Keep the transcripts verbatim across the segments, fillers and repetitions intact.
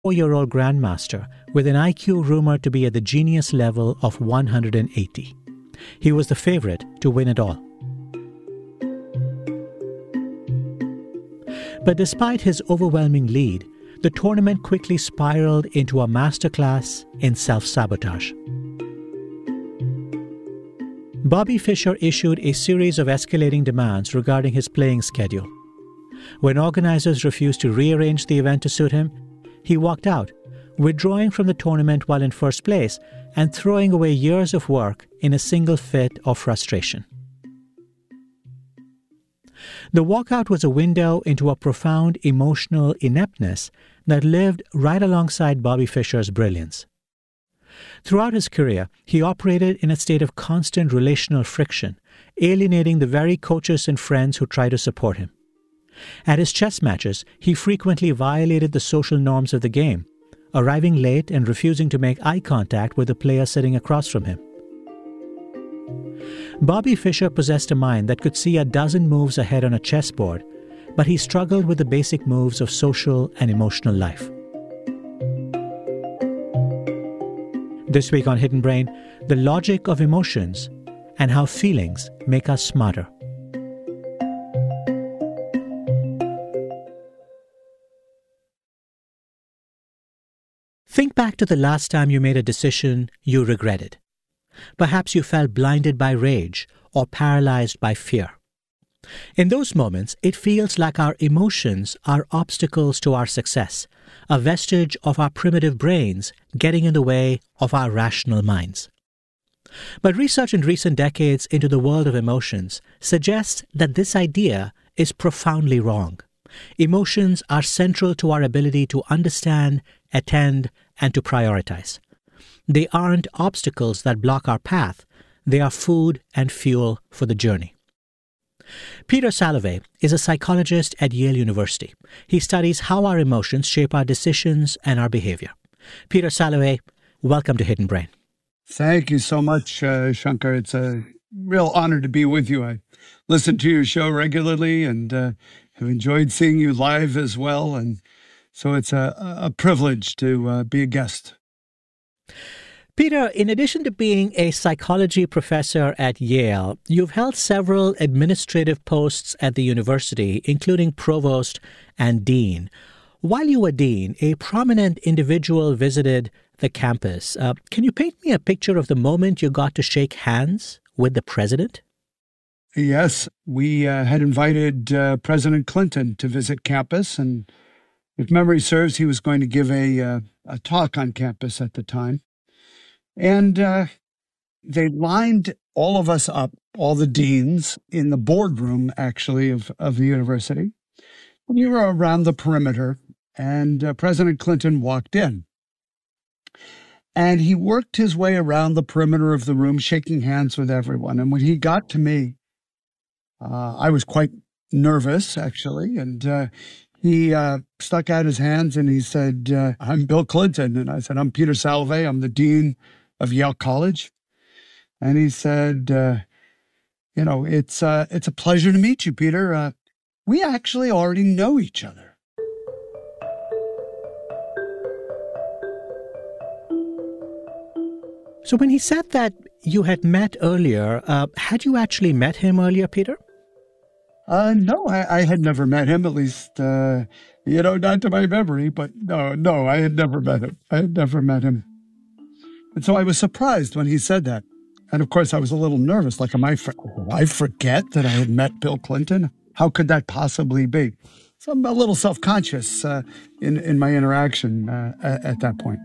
four-year-old grandmaster with an I Q rumored to be at the genius level of one hundred eighty. He was the favorite to win it all. But despite his overwhelming lead, the tournament quickly spiraled into a masterclass in self-sabotage. Bobby Fischer issued a series of escalating demands regarding his playing schedule. When organizers refused to rearrange the event to suit him, he walked out, withdrawing from the tournament while in first place and throwing away years of work in a single fit of frustration. The walkout was a window into a profound emotional ineptness that lived right alongside Bobby Fischer's brilliance. Throughout his career, he operated in a state of constant relational friction, alienating the very coaches and friends who tried to support him. At his chess matches, he frequently violated the social norms of the game, arriving late and refusing to make eye contact with the player sitting across from him. Bobby Fischer possessed a mind that could see a dozen moves ahead on a chessboard, but he struggled with the basic moves of social and emotional life. This week on Hidden Brain, the logic of emotions and how feelings make us smarter. Think back to the last time you made a decision you regretted. Perhaps you felt blinded by rage or paralyzed by fear. In those moments, it feels like our emotions are obstacles to our success, a vestige of our primitive brains getting in the way of our rational minds. But research in recent decades into the world of emotions suggests that this idea is profoundly wrong. Emotions are central to our ability to understand, attend, and to prioritize. They aren't obstacles that block our path. They are food and fuel for the journey. Peter Salovey is a psychologist at Yale University. He studies how our emotions shape our decisions and our behavior. Peter Salovey, welcome to Hidden Brain. Thank you so much, uh, Shankar. It's a real honor to be with you. I listen to your show regularly and uh, have enjoyed seeing you live as well. And so it's a, a privilege to uh, be a guest. Peter, in addition to being a psychology professor at Yale, you've held several administrative posts at the university, including provost and dean. While you were dean, a prominent individual visited the campus. Uh, can you paint me a picture of the moment you got to shake hands with the president? Yes, we uh, had invited uh, President Clinton to visit campus, and if memory serves, he was going to give a, uh, a talk on campus at the time. And uh, they lined all of us up, all the deans, in the boardroom, actually, of, of the university. We were around the perimeter, and uh, President Clinton walked in. And he worked his way around the perimeter of the room, shaking hands with everyone. And when he got to me, uh, I was quite nervous, actually, and uh, he uh, stuck out his hands and he said, uh, I'm Bill Clinton. And I said, I'm Peter Salovey. I'm the dean of Yale College. And he said, uh, you know, it's uh, it's a pleasure to meet you, Peter. Uh, we actually already know each other. So when he said that you had met earlier, uh, had you actually met him earlier, Peter? Uh, no, I, I had never met him, at least, uh, you know, not to my memory, but no, no, I had never met him. I had never met him. And so I was surprised when he said that. And of course, I was a little nervous, like, am I, for- I forget that I had met Bill Clinton? How could that possibly be? So I'm a little self-conscious uh, in, in my interaction uh, at, at that point.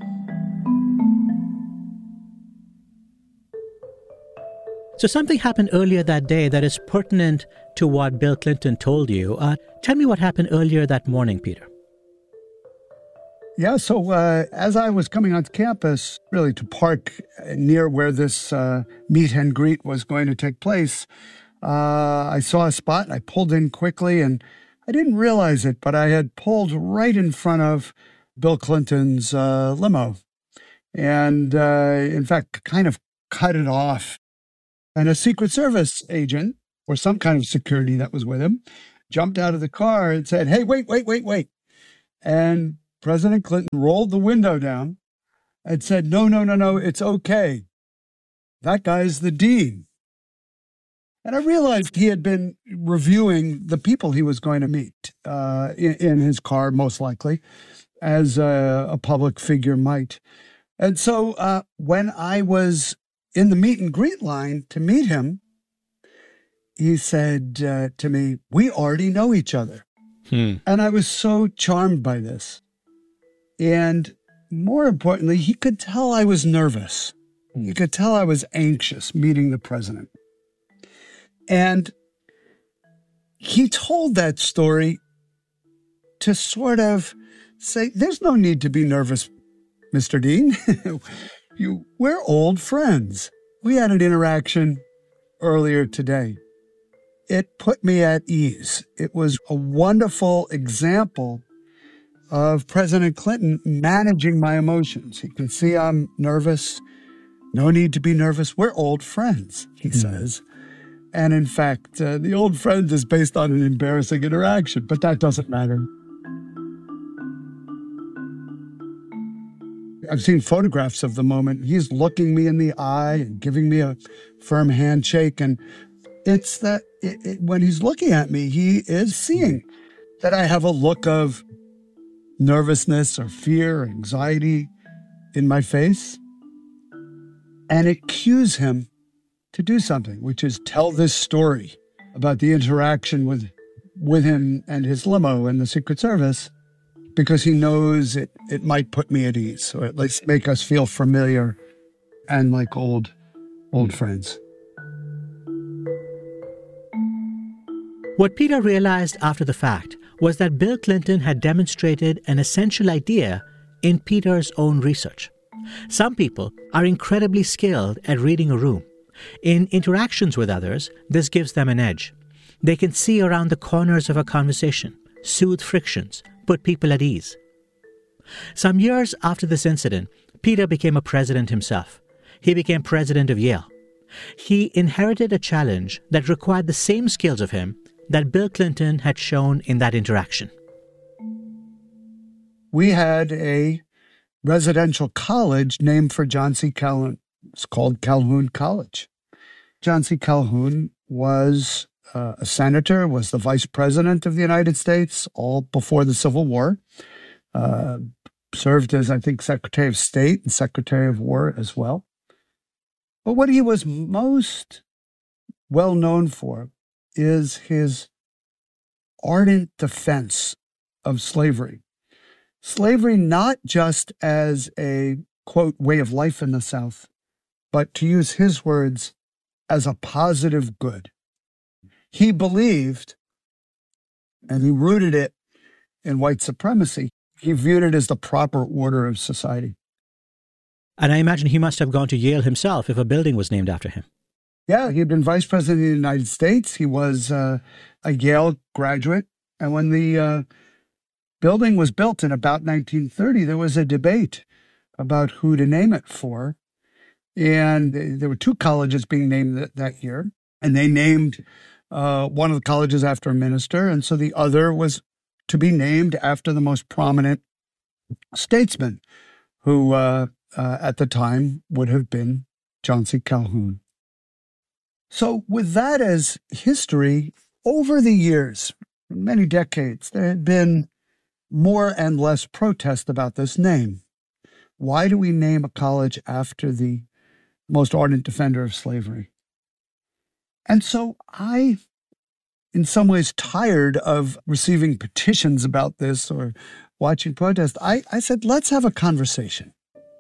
So something happened earlier that day that is pertinent to what Bill Clinton told you. Uh, tell me what happened earlier that morning, Peter. Yeah, so uh, as I was coming onto campus, really to park near where this uh, meet and greet was going to take place, uh, I saw a spot and I pulled in quickly, and I didn't realize it, but I had pulled right in front of Bill Clinton's uh, limo. And uh, in fact, kind of cut it off. And a Secret Service agent, or some kind of security that was with him, jumped out of the car and said, hey, wait, wait, wait, wait. And President Clinton rolled the window down and said, no, no, no, no, it's okay. That guy's the dean. And I realized he had been reviewing the people he was going to meet uh, in, in his car, most likely, as a, a public figure might. And so uh, when I was in the meet and greet line to meet him, he said uh, to me, we already know each other. Hmm. And I was so charmed by this. And more importantly, he could tell I was nervous. You could tell I was anxious meeting the president. And he told that story to sort of say, there's no need to be nervous, Mister Dean. you, we're old friends. We had an interaction earlier today. It put me at ease. It was a wonderful example of President Clinton managing my emotions. He can see I'm nervous. No need to be nervous. We're old friends, he mm. says. And in fact, uh, the old friend is based on an embarrassing interaction, but that doesn't matter. I've seen photographs of the moment. He's looking me in the eye and giving me a firm handshake. And it's that it, it, when he's looking at me, he is seeing that I have a look of nervousness or fear or anxiety in my face. And it cues him to do something, which is tell this story about the interaction with with him and his limo and the Secret Service, because he knows it, it might put me at ease, or at least make us feel familiar and like old, old friends. What Peter realized after the fact was that Bill Clinton had demonstrated an essential idea in Peter's own research. Some people are incredibly skilled at reading a room. In interactions with others, this gives them an edge. They can see around the corners of a conversation, soothe frictions, put people at ease. Some years after this incident, Peter became a president himself. He became president of Yale. He inherited a challenge that required the same skills of him that Bill Clinton had shown in that interaction. We had a residential college named for John C. Calhoun. It's called Calhoun College. John C. Calhoun was uh, a senator, was the vice president of the United States, all before the Civil War. Uh, served as, I think, Secretary of State and Secretary of War as well. But what he was most well known for is his ardent defense of slavery. Slavery not just as a, quote, way of life in the South, but to use his words, as a positive good. He believed, and he rooted it in white supremacy, he viewed it as the proper order of society. And I imagine he must have gone to Yale himself if a building was named after him. Yeah, he had been vice president of the United States. He was uh, a Yale graduate. And when the uh, building was built in about nineteen thirty, there was a debate about who to name it for. And there were two colleges being named that, that year. And they named uh, one of the colleges after a minister. And so the other was to be named after the most prominent statesman who uh, uh, at the time would have been John C. Calhoun. So with that as history, over the years, many decades, there had been more and less protest about this name. Why do we name a college after the most ardent defender of slavery? And so I, in some ways, tired of receiving petitions about this or watching protests, I, I said, let's have a conversation.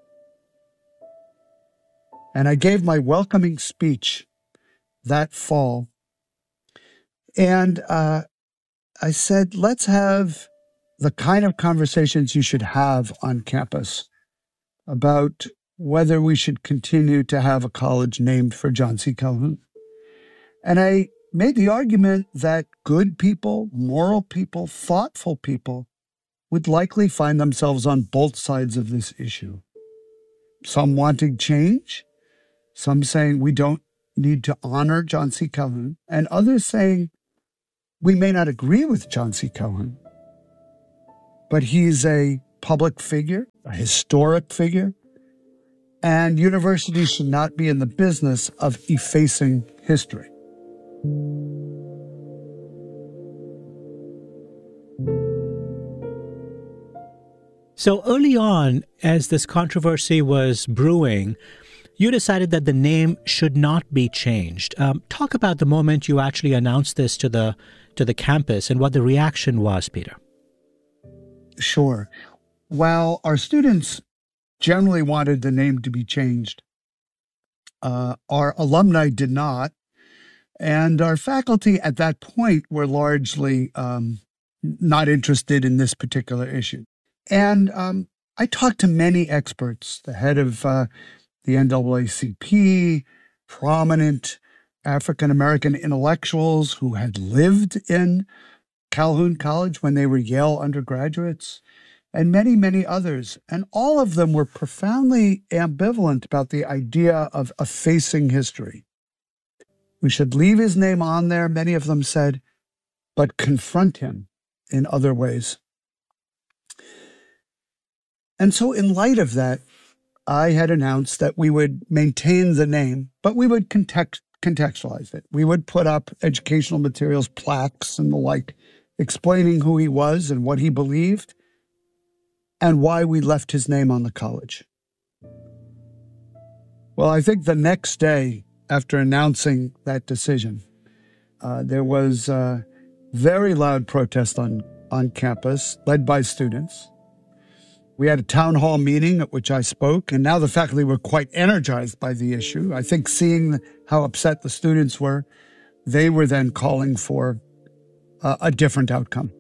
And I gave my welcoming speech that fall. And uh, I said, let's have the kind of conversations you should have on campus about whether we should continue to have a college named for John C. Calhoun. And I made the argument that good people, moral people, thoughtful people would likely find themselves on both sides of this issue. Some wanting change, some saying we don't need to honor John C. Calhoun, and others saying we may not agree with John C. Calhoun, but he's a public figure, a historic figure, and universities should not be in the business of effacing history. So early on, as this controversy was brewing, you decided that the name should not be changed. Um, talk about the moment you actually announced this to the to the campus and what the reaction was, Peter. Sure. While our students generally wanted the name to be changed, uh, our alumni did not, and our faculty at that point were largely um, not interested in this particular issue. And um, I talked to many experts, the head of uh, the N double A C P, prominent African-American intellectuals who had lived in Calhoun College when they were Yale undergraduates, and many, many others. And all of them were profoundly ambivalent about the idea of effacing history. We should leave his name on there, many of them said, but confront him in other ways. And so in light of that, I had announced that we would maintain the name, but we would context, contextualize it. We would put up educational materials, plaques, and the like, explaining who he was and what he believed and why we left his name on the college. Well, I think the next day after announcing that decision, uh, there was uh, very loud protest on, on campus, led by students. We had a town hall meeting at which I spoke, and now the faculty were quite energized by the issue. I think seeing how upset the students were, they were then calling for uh, a different outcome.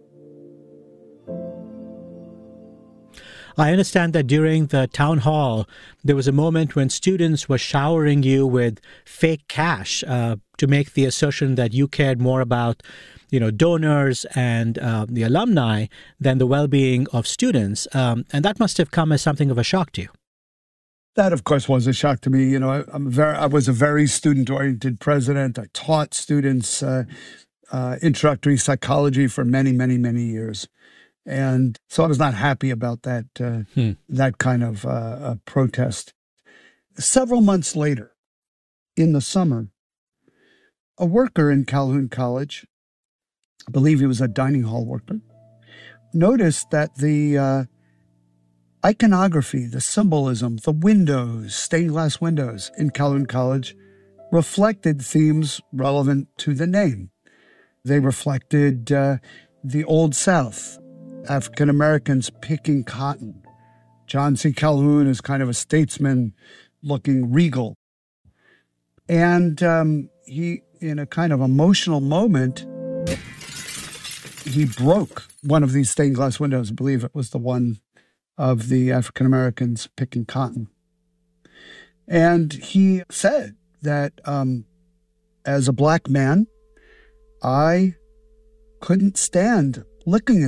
I understand that during the town hall, there was a moment when students were showering you with fake cash uh, to make the assertion that you cared more about, you know, donors and uh, the alumni than the well-being of students. Um, and that must have come as something of a shock to you. That, of course, was a shock to me. You know, I, I'm very, I was a very student-oriented president. I taught students uh, uh, introductory psychology for many, many, many years. And so I was not happy about that, uh, hmm. that kind of uh, uh, protest. Several months later, in the summer, a worker in Calhoun College, I believe he was a dining hall worker, noticed that the uh, iconography, the symbolism, the windows, stained glass windows in Calhoun College reflected themes relevant to the name. They reflected uh, the Old South, African Americans picking cotton. John C. Calhoun is kind of a statesman looking regal. And um, he, in a kind of emotional moment, he broke one of these stained glass windows. I believe it was the one of the African Americans picking cotton. And he said that um, as a black man, I couldn't stand looking at